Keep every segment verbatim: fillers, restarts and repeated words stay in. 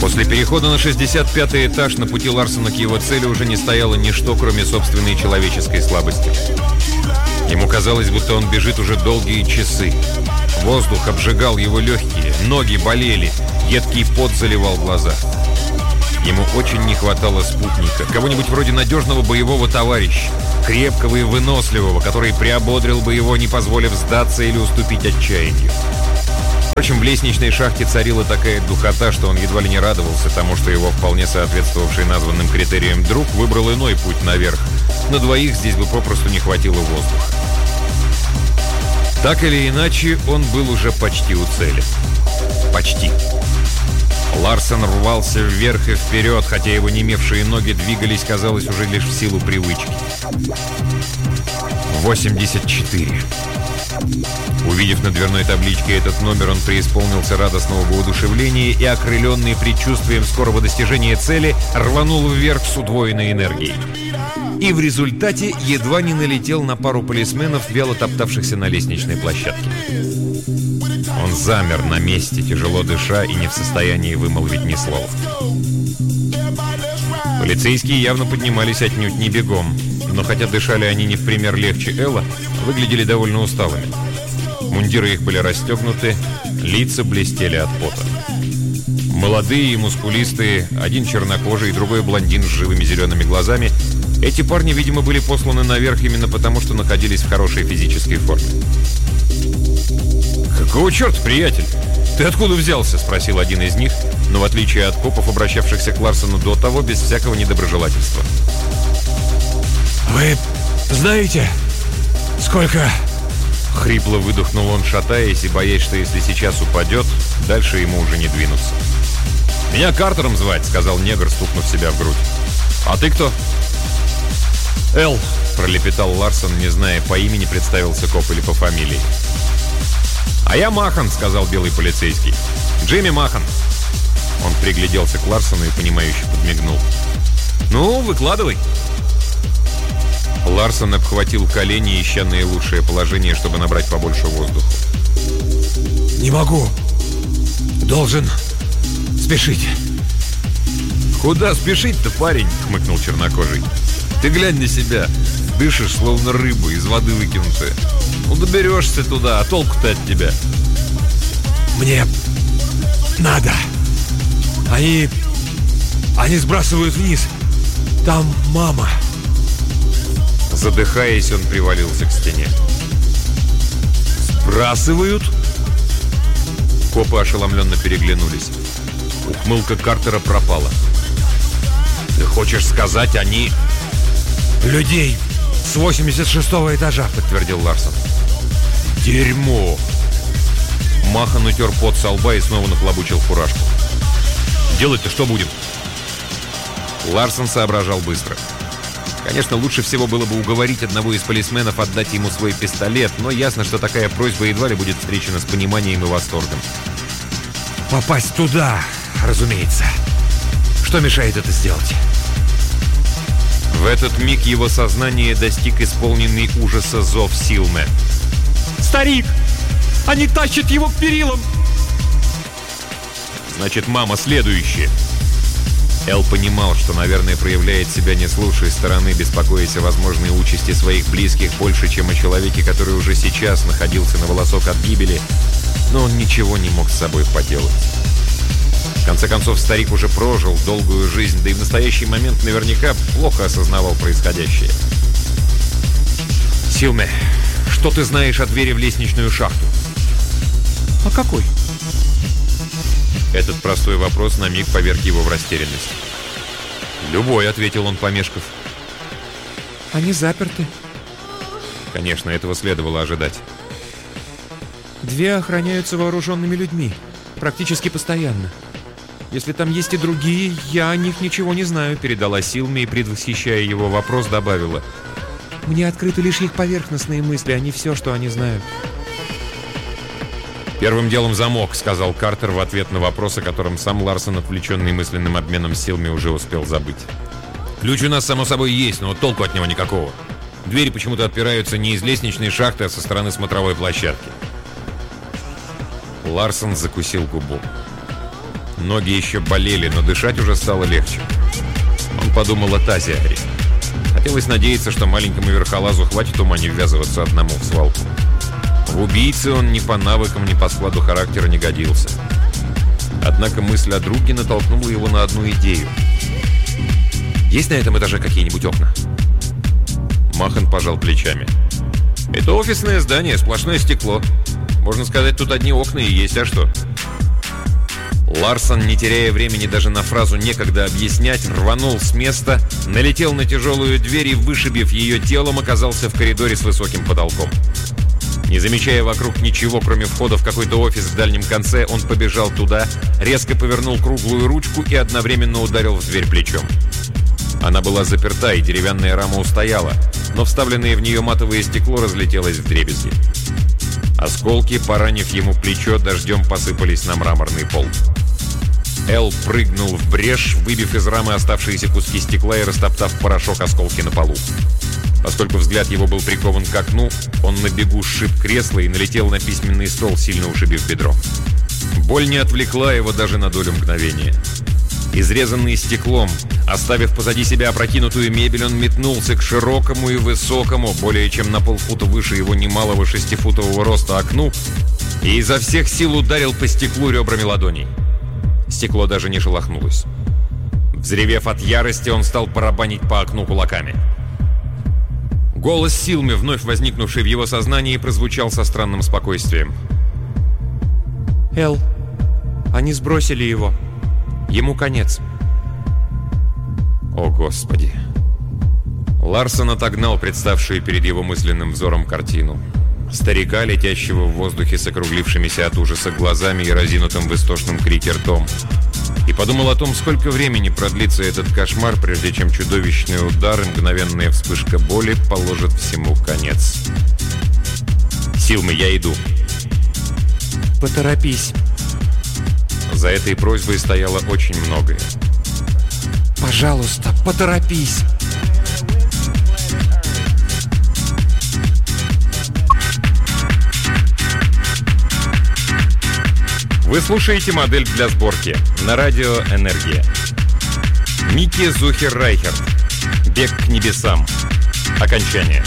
После перехода на шестьдесят пятый этаж на пути Ларсона к его цели уже не стояло ничто, кроме собственной человеческой слабости. Ему казалось, будто он бежит уже долгие часы. Воздух обжигал его легкие, ноги болели, едкий пот заливал глаза. Ему очень не хватало спутника, кого-нибудь вроде надежного боевого товарища, крепкого и выносливого, который приободрил бы его, не позволив сдаться или уступить отчаянию. Впрочем, в лестничной шахте царила такая духота, что он едва ли не радовался тому, что его вполне соответствовавший названным критериям друг выбрал иной путь наверх. На двоих здесь бы попросту не хватило воздуха. Так или иначе, он был уже почти у цели. Почти. Ларсон рвался вверх и вперед, хотя его немевшие ноги двигались, казалось, уже лишь в силу привычки. восемьдесят четыре. Увидев на дверной табличке этот номер, он преисполнился радостного воодушевления и, окрыленный предчувствием скорого достижения цели, рванул вверх с удвоенной энергией. И в результате едва не налетел на пару полисменов, вяло топтавшихся на лестничной площадке. Он замер на месте, тяжело дыша и не в состоянии вымолвить ни слова. Полицейские явно поднимались отнюдь не бегом, но хотя дышали они не в пример легче Элла, выглядели довольно усталыми. Мундиры их были расстегнуты, лица блестели от пота. Молодые и мускулистые, один чернокожий, другой блондин с живыми зелеными глазами. Эти парни, видимо, были посланы наверх именно потому, что находились в хорошей физической форме. «Какого черта, приятель? Ты откуда взялся?» – спросил один из них, но в отличие от копов, обращавшихся к Ларсону до того, без всякого недоброжелательства. «Вы знаете, сколько...» Хрипло выдохнул он, шатаясь и боясь, что если сейчас упадет, дальше ему уже не двинуться. «Меня Картером звать», — сказал негр, стукнув себя в грудь. «А ты кто?» «Эл», — пролепетал Ларсон, не зная, по имени представился коп или по фамилии. «А я Махан», — сказал белый полицейский. «Джимми Махан». Он пригляделся к Ларсону и, понимающе подмигнул. «Ну, выкладывай». Ларсон обхватил колени, ища наилучшее положение, чтобы набрать побольше воздуха. «Не могу. Должен спешить». «Куда спешить-то, парень?» — хмыкнул чернокожий. «Ты глянь на себя. Дышишь, словно рыба, из воды выкинутая. Ну, доберешься туда, а толку-то от тебя?» «Мне надо. Они... Они сбрасывают вниз. Там мама». Задыхаясь, он привалился к стене. «Сбрасывают?» Копы ошеломленно переглянулись. Ухмылка Картера пропала. «Ты хочешь сказать, они...» «Людей с восемьдесят шестого этажа», — подтвердил Ларсон. «Дерьмо!» Махан утер пот со лба и снова нахлобучил фуражку. «Делать-то что будем?» Ларсон соображал быстро. Конечно, лучше всего было бы уговорить одного из полисменов отдать ему свой пистолет, но ясно, что такая просьба едва ли будет встречена с пониманием и восторгом. «Попасть туда, разумеется. Что мешает это сделать?» В этот миг его сознание достиг исполненный ужаса зов Силме. «Старик! Они тащат его к перилам!» «Значит, мама следующая!» Эл понимал, что, наверное, проявляет себя не с лучшей стороны, беспокоясь о возможной участи своих близких больше, чем о человеке, который уже сейчас находился на волосок от гибели, но он ничего не мог с собой поделать. В конце концов, старик уже прожил долгую жизнь, да и в настоящий момент наверняка плохо осознавал происходящее. «Силме, что ты знаешь о двери в лестничную шахту?» «А какой?» Этот простой вопрос на миг поверг его в растерянность. «Любой», — ответил он, помешков. «Они заперты». Конечно, этого следовало ожидать. «Две охраняются вооруженными людьми. Практически постоянно. Если там есть и другие, я о них ничего не знаю», — передала Силме и, предвосхищая его вопрос, добавила. «Мне открыты лишь их поверхностные мысли, а не все, что они знают». «Первым делом замок», — сказал Картер в ответ на вопрос, о котором сам Ларсон, отвлеченный мысленным обменом силами, уже успел забыть. «Ключ у нас, само собой, есть, но толку от него никакого. Двери почему-то отпираются не из лестничной шахты, а со стороны смотровой площадки». Ларсон закусил губу. Ноги еще болели, но дышать уже стало легче. Он подумал о Тазиаре. Хотелось надеяться, что маленькому верхолазу хватит ума не ввязываться одному в свалку. В убийце он ни по навыкам, ни по складу характера не годился. Однако мысль о друге натолкнула его на одну идею. «Есть на этом этаже какие-нибудь окна?» Махан пожал плечами. «Это офисное здание, сплошное стекло. Можно сказать, тут одни окна и есть, а что?» Ларсон, не теряя времени даже на фразу «некогда объяснять», рванул с места, налетел на тяжелую дверь и, вышибив ее телом, оказался в коридоре с высоким потолком. Не замечая вокруг ничего, кроме входа в какой-то офис в дальнем конце, он побежал туда, резко повернул круглую ручку и одновременно ударил в дверь плечом. Она была заперта, и деревянная рама устояла, но вставленное в нее матовое стекло разлетелось вдребезги. Осколки, поранив ему плечо, дождем посыпались на мраморный пол. Эл прыгнул в брешь, выбив из рамы оставшиеся куски стекла и растоптав в порошок осколки на полу. Поскольку взгляд его был прикован к окну, он на бегу сшиб кресло и налетел на письменный стол, сильно ушибив бедро. Боль не отвлекла его даже на долю мгновения. Изрезанный стеклом, оставив позади себя опрокинутую мебель, он метнулся к широкому и высокому, более чем на полфута выше его немалого шестифутового роста окну, и изо всех сил ударил по стеклу ребрами ладоней. Стекло даже не шелохнулось. Взревев от ярости, он стал барабанить по окну кулаками. Голос Силми, вновь возникнувший в его сознании, прозвучал со странным спокойствием. «Эл, они сбросили его. Ему конец». О, Господи! Ларсон отогнал представшую перед его мысленным взором картину. Старика, летящего в воздухе с округлившимися от ужаса глазами и разинутым в истошном крике ртом. И подумал о том, сколько времени продлится этот кошмар, прежде чем чудовищный удар и мгновенная вспышка боли положат всему конец. «Силми, я иду». «Поторопись». За этой просьбой стояло очень многое. «Пожалуйста, поторопись». Вы слушаете «Модель для сборки» на радио «Энергия». Микки Зухер-Райхерт. «Бег к небесам». Окончание.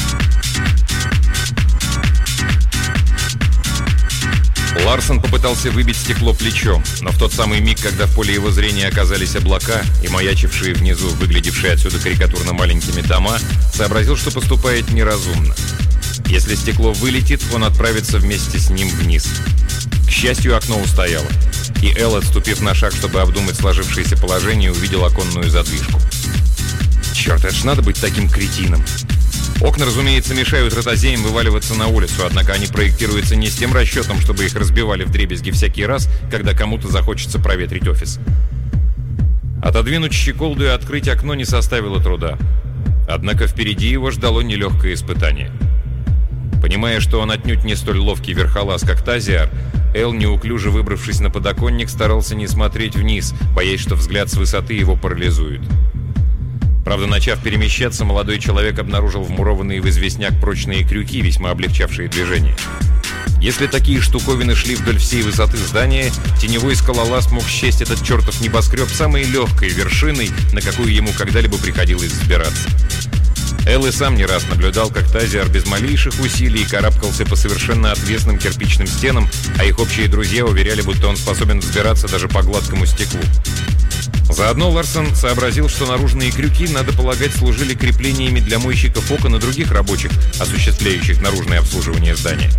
Ларсон попытался выбить стекло плечом, но в тот самый миг, когда в поле его зрения оказались облака и маячившие внизу, выглядевшие отсюда карикатурно маленькими дома, сообразил, что поступает неразумно. Если стекло вылетит, он отправится вместе с ним вниз. К счастью, окно устояло, и Эл, отступив на шаг, чтобы обдумать сложившееся положение, увидел оконную задвижку. Черт, это ж надо быть таким кретином. Окна, разумеется, мешают ротозеям вываливаться на улицу, однако они проектируются не с тем расчетом, чтобы их разбивали вдребезги всякий раз, когда кому-то захочется проветрить офис. Отодвинуть щеколду и открыть окно не составило труда. Однако впереди его ждало нелегкое испытание. Понимая, что он отнюдь не столь ловкий верхолаз, как Тазиар, Эл, неуклюже выбравшись на подоконник, старался не смотреть вниз, боясь, что взгляд с высоты его парализует. Правда, начав перемещаться, молодой человек обнаружил вмурованные в известняк прочные крюки, весьма облегчавшие движение. Если такие штуковины шли вдоль всей высоты здания, теневой скалолаз мог счесть этот чертов небоскреб самой легкой вершиной, на какую ему когда-либо приходилось взбираться. Эл и сам не раз наблюдал, как Тазиар без малейших усилий карабкался по совершенно отвесным кирпичным стенам, а их общие друзья уверяли, будто он способен взбираться даже по гладкому стеклу. Заодно Ларсон сообразил, что наружные крюки, надо полагать, служили креплениями для мойщиков окон и других рабочих, осуществляющих наружное обслуживание здания.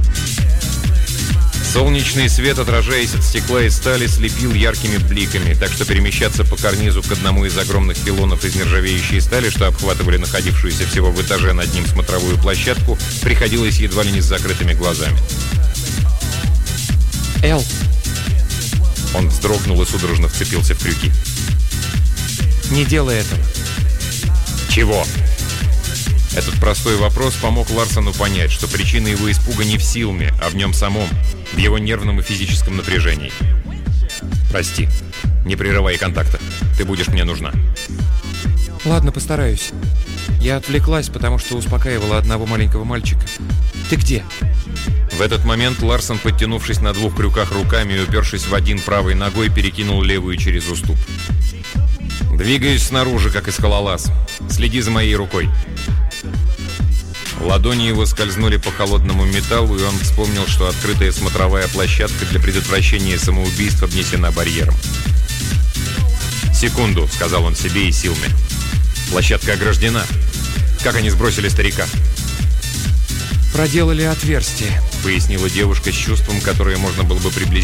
Солнечный свет, отражаясь от стекла и стали, слепил яркими бликами, так что перемещаться по карнизу к одному из огромных пилонов из нержавеющей стали, что обхватывали находившуюся всего в этаже над ним смотровую площадку, приходилось едва ли не с закрытыми глазами. «Эл!» Он вздрогнул и судорожно вцепился в крюки. «Не делай этого!» «Чего?» Этот простой вопрос помог Ларсону понять, что причина его испуга не в Силме, а в нем самом, в его нервном и физическом напряжении. «Прости, не прерывай контакта. Ты будешь мне нужна». «Ладно, постараюсь. Я отвлеклась, потому что успокаивала одного маленького мальчика. Ты где?» В этот момент Ларсон, подтянувшись на двух крюках руками и упершись в один правой ногой, перекинул левую через уступ. «Двигаюсь снаружи, как и скалолаз. Следи за моей рукой». Ладони его скользнули по холодному металлу, и он вспомнил, что открытая смотровая площадка для предотвращения самоубийств обнесена барьером. «Секунду», — сказал он себе и Силме. «Площадка ограждена. Как они сбросили старика?» «Проделали отверстие», — пояснила девушка с чувством, которое можно было бы приблизить